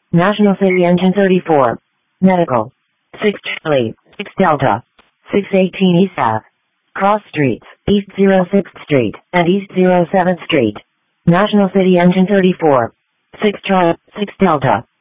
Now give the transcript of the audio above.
National City Engine 34. Medical. 6 Charlie, 6 Delta. 618 East Ave. Cross Streets, East 06th Street, and East 07th Street. National City Engine 34. 6 Charlie, 6 Delta.